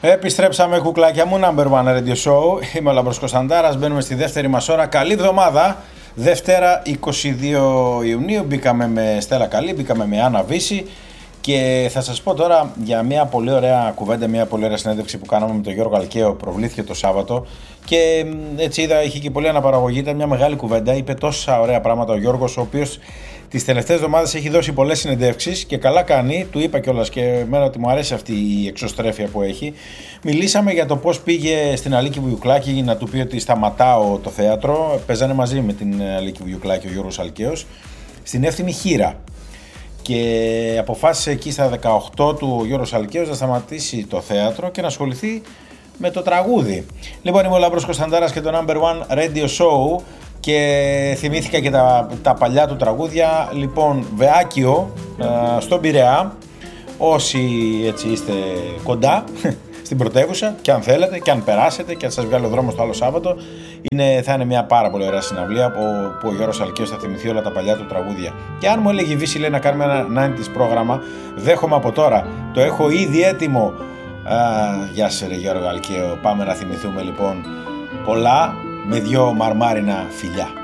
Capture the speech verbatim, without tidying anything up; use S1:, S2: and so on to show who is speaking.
S1: Επιστρέψαμε, κουκλάκια μου, Number One Radio Show. Είμαι ο Λάμπρος Κωνσταντάρας, μπαίνουμε στη δεύτερη μας ώρα. Καλή εβδομάδα. Δευτέρα είκοσι δύο Ιουνίου. Μπήκαμε με Στέλλα Καλή, μπήκαμε με Άννα Βύση. Και θα σας πω τώρα για μια πολύ ωραία κουβέντα, μια πολύ ωραία συνέντευξη που κάναμε με τον Γιώργο Αλκαίο. Προβλήθηκε το Σάββατο και έτσι είδα, είχε και πολύ αναπαραγωγή. Ήταν μια μεγάλη κουβέντα. Είπε τόσα ωραία πράγματα ο Γιώργος, ο οποίος τις τελευταίες εβδομάδες έχει δώσει πολλές συνεντεύξεις και καλά κάνει. Του είπα κιόλας και εμένα ότι μου αρέσει αυτή η εξωστρέφεια που έχει. Μιλήσαμε για το πώς πήγε στην Αλίκη Βουγιουκλάκη να του πει ότι σταματάω το θέατρο. Παίζανε μαζί με την Αλίκη Βουγιουκλάκη ο Γιώργος Αλκαίος στην Εύθυμη Χήρα. Και αποφάσισε εκεί στα δεκαοκτώ του ο Γιώργος Αλκαίος να σταματήσει το θέατρο και να ασχοληθεί με το τραγούδι. Λοιπόν, είμαι ο Λάμπρος Κωνσταντάρας και το Number One Radio Show και θυμήθηκα και τα, τα παλιά του τραγούδια. Λοιπόν, Βεάκιο στον Πειραιά, όσοι έτσι είστε κοντά στην πρωτεύουσα και αν θέλετε και αν περάσετε και αν σας βγάλει ο δρόμος το άλλο Σάββατο, είναι, θα είναι μια πάρα πολύ ωραία συναυλία που, που ο Γιώργος Αλκαίος θα θυμηθεί όλα τα παλιά του τραγούδια. Και αν μου έλεγε η Βύση, λέει, να κάνουμε ένα ενενήντα πρόγραμμα, δέχομαι από τώρα, το έχω ήδη έτοιμο. Α, γεια σε ρε Γιώργο Αλκαίο, πάμε να θυμηθούμε λοιπόν πολλά με δυο μαρμάρινα φιλιά.